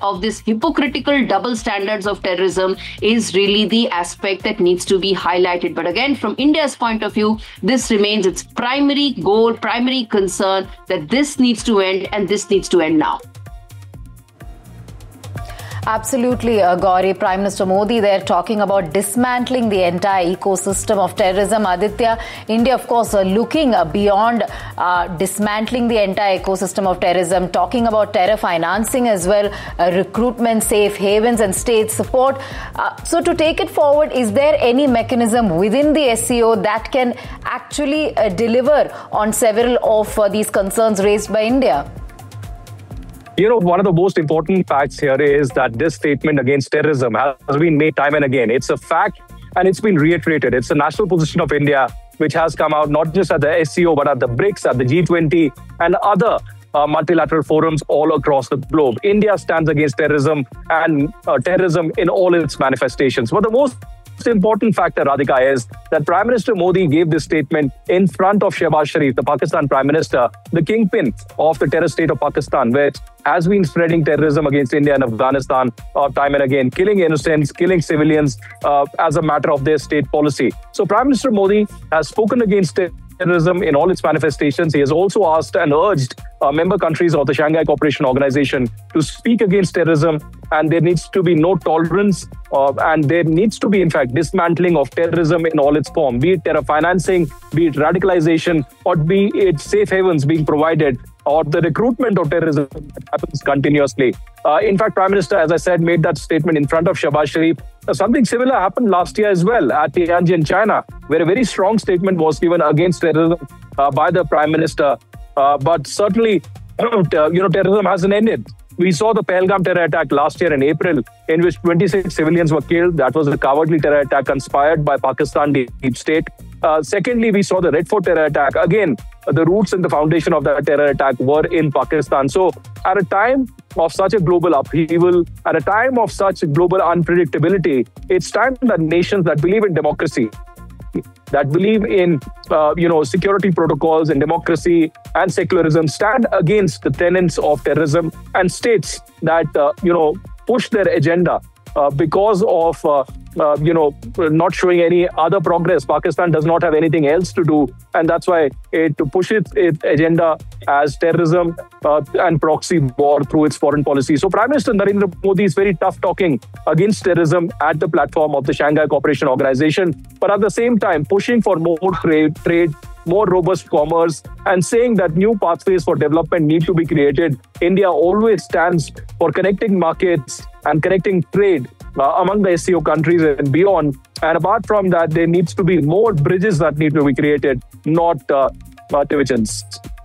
of this hypocritical double standards of terrorism is really the aspect that needs to be highlighted. But again, from India's point of view, this remains its primary goal, primary concern, that this needs to end and this needs to end now. Absolutely, Gauri. Prime Minister Modi there talking about dismantling the entire ecosystem of terrorism. Aditya, India, of course, looking beyond dismantling the entire ecosystem of terrorism, talking about terror financing as well, recruitment, safe havens and state support. So to take it forward, is there any mechanism within the SCO that can actually deliver on several of these concerns raised by India? One of the most important facts here is that this statement against terrorism has been made time and again. It's a fact and it's been reiterated. It's a national position of India, which has come out not just at the SCO, but at the BRICS, at the G20 and other multilateral forums all across the globe. India stands against terrorism and terrorism in all its manifestations. But the most important factor, Radhika, is that Prime Minister Modi gave this statement in front of Shehbaz Sharif, the Pakistan Prime Minister, the kingpin of the terror state of Pakistan, which has been spreading terrorism against India and Afghanistan time and again, killing innocents, killing civilians as a matter of their state policy. So Prime Minister Modi has spoken against terrorism in all its manifestations. He has also asked and urged member countries of the Shanghai Cooperation Organization to speak against terrorism, and there needs to be no tolerance and there needs to be, in fact, dismantling of terrorism in all its form, be it terror financing, be it radicalization, or be it safe havens being provided, or the recruitment of terrorism that happens continuously. In fact, Prime Minister, as I said, made that statement in front of Shehbaz Sharif. Something similar happened last year as well at Tianjin, China, where a very strong statement was given against terrorism by the Prime Minister. But certainly, terrorism hasn't ended. We saw the Pahalgam terror attack last year in April, in which 26 civilians were killed. That was a cowardly terror attack conspired by Pakistan deep state. Secondly, we saw the Red Fort terror attack. Again, the roots and the foundation of that terror attack were in Pakistan. So at a time of such a global upheaval, at a time of such global unpredictability, it's time that nations that believe in democracy, that believe in security protocols and democracy and secularism, stand against the tenets of terrorism, and states that push their agenda because of not showing any other progress. Pakistan does not have anything else to do, and that's why it pushes its agenda as terrorism and proxy war through its foreign policy. So Prime Minister Narendra Modi is very tough talking against terrorism at the platform of the Shanghai Cooperation Organization, but at the same time pushing for more trade, more robust commerce, and saying that new pathways for development need to be created. India always stands for connecting markets and connecting trade among the SCO countries and beyond. And apart from that, there needs to be more bridges that need to be created, not divisions.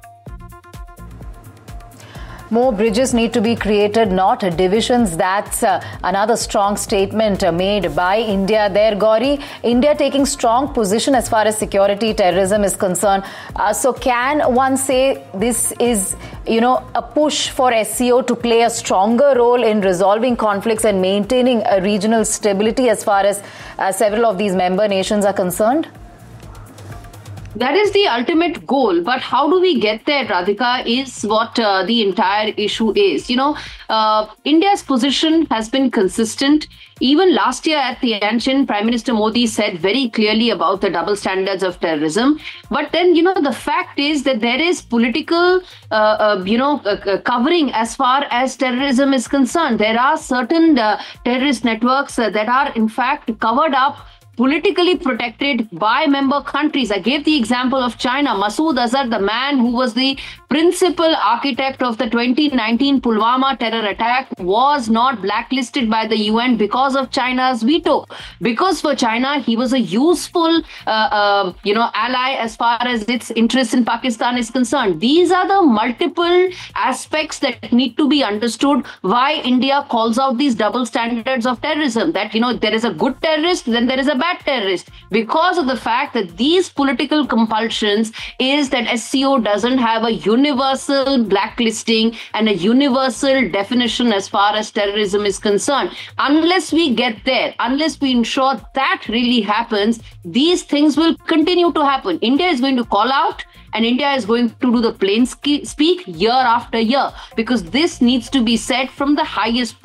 More bridges need to be created, not divisions. That's another strong statement made by India there, Gauri. India taking strong position as far as security terrorism is concerned. So can one say this is, a push for SCO to play a stronger role in resolving conflicts and maintaining a regional stability as far as several of these member nations are concerned? That is the ultimate goal. But how do we get there, Radhika, is what the entire issue is. India's position has been consistent. Even last year at Tianjin, Prime Minister Modi said very clearly about the double standards of terrorism. But then, the fact is that there is political, covering as far as terrorism is concerned. There are certain terrorist networks that are, in fact, covered up, politically protected by member countries. I gave the example of China. Masood Azhar, the man who was the principal architect of the 2019 Pulwama terror attack, was not blacklisted by the UN because of China's veto. Because for China, he was a useful, ally as far as its interest in Pakistan is concerned. These are the multiple aspects that need to be understood why India calls out these double standards of terrorism. That, there is a good terrorist, then there is a bad terrorist, because of the fact that these political compulsions is that SCO doesn't have a universal blacklisting and a universal definition as far as terrorism is concerned. Unless we get there, unless we ensure that really happens, these things will continue to happen. India is going to call out, and India is going to do the plain speak year after year, because this needs to be said from the highest